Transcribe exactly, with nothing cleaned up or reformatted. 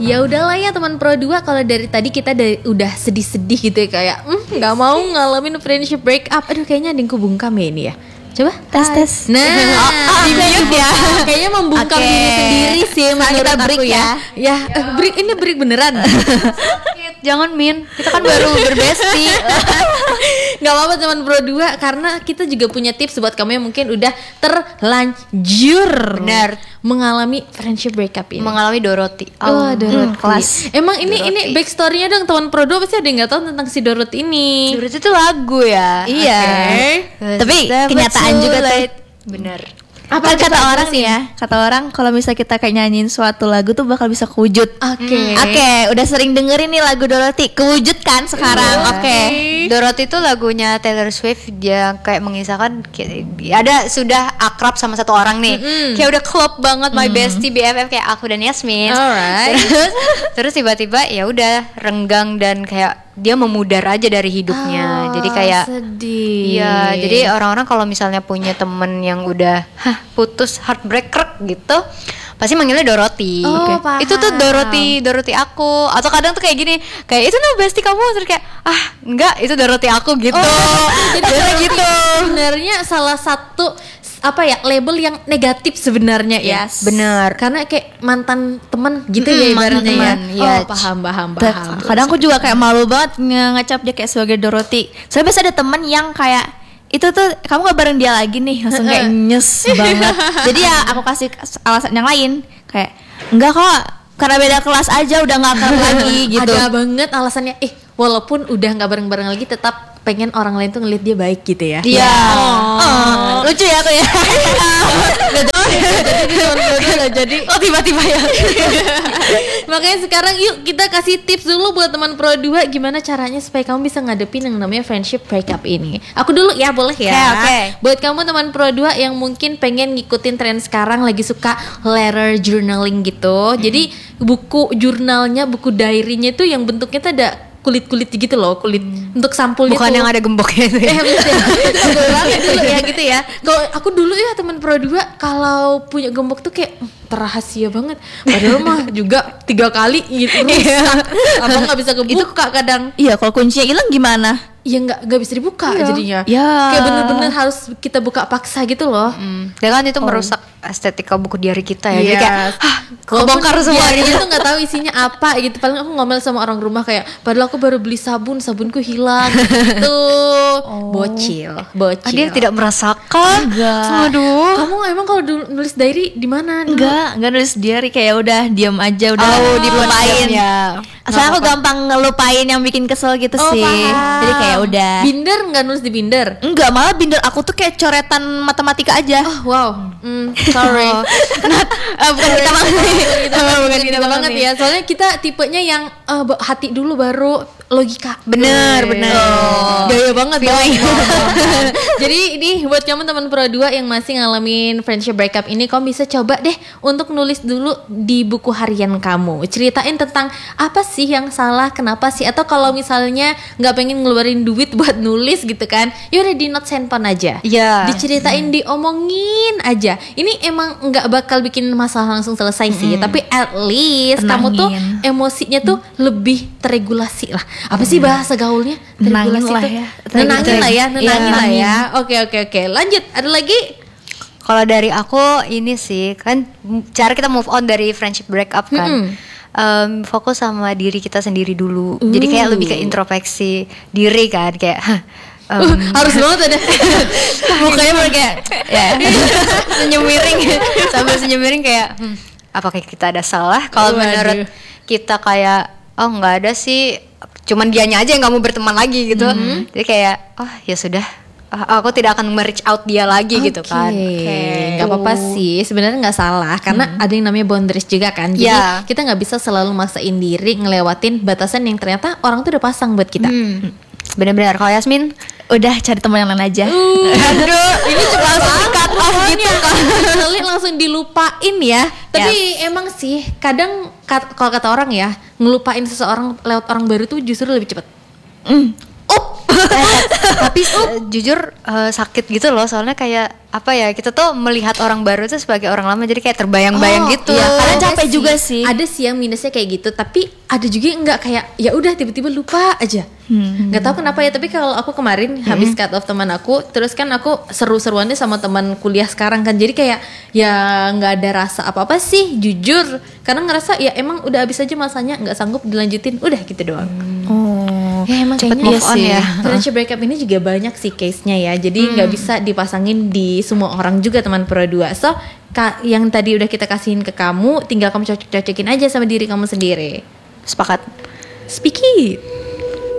Ya udahlah ya teman Pro dua, kalau dari tadi kita dari, udah sedih-sedih gitu ya, kayak hmm, nggak mau ngalamin friendship breakup. Aduh, kayaknya ada yang kebungkam ya ini ya. Coba tes tes. Nah, oh, di mute ya. Kayaknya membungkam okay. diri sendiri sih menurut kita break aku ya. Ya, ya eh, break ini break beneran. Jangan Min, kita kan baru berbesti. Gak apa-apa teman Pro dua, karena kita juga punya tips buat kamu yang mungkin udah terlanjur Benar. mengalami friendship breakup ini. Mengalami Dorothy. Oh, Oh, Dorothy. hmm, kelas. Emang ini Dorothy. ini backstory-nya dong teman Pro dua, pasti ada yang nggak tahu tentang si Dorothy ini. Dorothy itu lagu ya. Iya. Okay. Tapi kenyataan juga tuh. Bener. Apa kata orang nih ya? Kata orang kalau misalnya kita kayak nyanyiin suatu lagu tuh bakal bisa kewujud. Oke. Hmm, Oke, okay, udah sering dengerin nih lagu Dorothy, kewujud kan sekarang. Iya. Oke. Okay. Dorothy itu lagunya Taylor Swift, dia kayak mengisahkan kayak, ada sudah akrab sama satu orang nih. Mm-hmm. Kayak udah klop banget, my Mm. bestie B F F kayak aku dan Yasmin. Alright. Terus terus tiba-tiba ya udah renggang dan kayak dia memudar aja dari hidupnya. Oh, jadi kayak sedih. Iya, jadi orang-orang kalau misalnya punya temen yang udah hah, putus heartbreaker gitu, pasti manggilnya Dorothy. Oh, Oke. paham. Itu tuh Dorothy, Dorothy aku. Atau kadang tuh kayak gini, kayak itu tuh bestie kamu, terus kayak ah enggak, itu Dorothy aku gitu. Oh, jadi Biasanya gitu. Sebenarnya salah satu apa ya, label yang negatif sebenarnya ya. Yes. Bener. Karena kayak mantan teman gitu ya Mm-mm, mantan ibaratnya ya. teman, iya. Oh, paham paham Te- paham. Kadang aku juga kayak malu banget nge- ngecap dia kayak sebagai Dorothy. Soalnya biasa ada temen yang kayak itu tuh kamu gak bareng dia lagi nih, langsung kayak nyes banget. Jadi ya aku kasih alasan yang lain kayak enggak kok, karena beda kelas aja udah gak akrab lagi gitu. Ada banget alasannya. Eh, walaupun udah nggak bareng-bareng lagi, tetap pengen orang lain tuh ngeliat dia baik gitu ya. Iya. Oh. Oh, lucu ya aku ya. Jadi Oh tiba-tiba ya. makanya sekarang yuk kita kasih tips dulu buat teman Pro dua, gimana caranya supaya kamu bisa ngadepin yang namanya friendship breakup ini. Aku dulu ya, boleh ya. Oke, oke. Buat kamu teman Pro dua yang mungkin pengen ngikutin tren sekarang, lagi suka letter journaling gitu. Jadi buku jurnalnya, buku diary-nya tuh yang bentuknya tuh ada kulit-kulit gitu loh, kulit untuk sampulnya. Bukan tuh. yang ada gemboknya itu. Eh betul. Betul banget dulu ya gitu ya. Kalau aku dulu ya teman Pro dua, kalau punya gembok tuh kayak mm, terrahasia banget. Padahal mah juga tiga kali gitu rusak. Apa nggak bisa kebuka kadang. Iya, kalau kuncinya hilang gimana? Ya nggak nggak bisa dibuka Iya. jadinya. Ya. Kayak bener-bener harus kita buka paksa gitu loh. Hmm. Dan kan itu merusak estetika buku diary kita ya. Jadi Yes. kayak hah, kebongkar semua dia gitu. tuh nggak tahu isinya apa gitu. Paling aku ngomel sama orang rumah kayak, padahal aku baru beli sabun, sabunku hilang gitu. Bocil, bocil. Dia tidak merasakan. Enggak. Aduh. Kamu emang kalau dulu nulis diary di mana? dulu? Enggak, enggak nulis diary, kayak udah diam aja, udah Oh, dilupain. ya. Soalnya aku gampang ngelupain yang bikin kesel gitu Oh, sih. paham. Jadi kayak udah. Binder nggak nulis di binder? Enggak, malah binder aku tuh kayak coretan matematika aja. Oh wow, mm, sorry. Eh, bukan kita banget nih. kita bukan kita banget ya. Soalnya kita tipenya yang eh, ba- hati dulu baru logika. Bener, Weh. bener. Oh, gaya banget dong. Feeling. Jadi ini buat kamu teman Pro dua yang masih ngalamin friendship breakup ini, kamu bisa coba deh untuk nulis dulu di buku harian kamu. Ceritain tentang apa sih yang salah, kenapa sih, atau kalau misalnya nggak pengen ngeluarin duit buat nulis gitu kan, yaudah di notes handphone aja. Iya. Diceritain, diomongin aja. Ini emang nggak bakal bikin masalah langsung selesai sih, tapi at least kamu tuh Tenangin. emosinya tuh lebih terregulasi lah. Apa sih bahasa gaulnya? Nenangin Terregulasi lah tuh. ya. Nenangin lah ya, nenangin Iya, lah ya. nenangin. Oke oke oke. Lanjut. Ada lagi? Kalau dari aku ini sih kan cara kita move on dari friendship breakup kan. Mm-mm. Em, fokus sama diri kita sendiri dulu. Jadi kayak Uh. lebih ke introspeksi diri kan kayak hah, em, Uh, harus banget ada. mukanya baru kayak ya senyum miring sambil senyum miring kayak hmm, apakah kita ada salah? Kalau Waduh. menurut kita kayak oh nggak ada sih, cuman dianya aja yang nggak mau berteman lagi gitu. Jadi kayak oh ya sudah, ah, aku tidak akan me-reach out dia lagi gitu kan. Oke, nggak apa-apa sih. Sebenarnya nggak salah karena ada yang namanya boundaries juga kan. Jadi Ya. kita nggak bisa selalu maksain diri ngelewatin batasan yang ternyata orang tuh udah pasang buat kita. Hmm. Benar-benar. Kalau Yasmin Udah cari teman yang lain aja. Aduh, ini cuma langsung cut off gitu kan. Kali langsung dilupain ya. Tapi emang sih kadang kat- kalau kata orang ya, ngelupain seseorang lewat orang baru tuh justru lebih cepat. Mm. Up. Eh, tapi uh, jujur uh, sakit gitu loh, soalnya kayak apa ya, kita tuh melihat orang baru tuh sebagai orang lama, jadi kayak terbayang-bayang Oh, gitu. iya, Karena ada capek juga sih. Ada sih yang minusnya kayak gitu, tapi ada juga yang nggak, kayak ya udah tiba-tiba lupa aja. Nggak tahu kenapa ya, tapi kalau aku kemarin habis cut off teman aku, terus kan aku seru-seruannya sama teman kuliah sekarang kan, jadi kayak ya nggak ada rasa apa-apa sih, jujur. Karena ngerasa ya emang udah habis aja masanya, nggak sanggup dilanjutin, udah gitu doang. Oh. Ya emang Cepet kayaknya move on ya. friendship breakup ini juga banyak sih case-nya ya. Jadi nggak bisa dipasangin di semua orang juga teman Pro dua. So, ka- yang tadi udah kita kasihin ke kamu, tinggal kamu cocok-cocokin aja sama diri kamu sendiri. Sepakat. Speak it.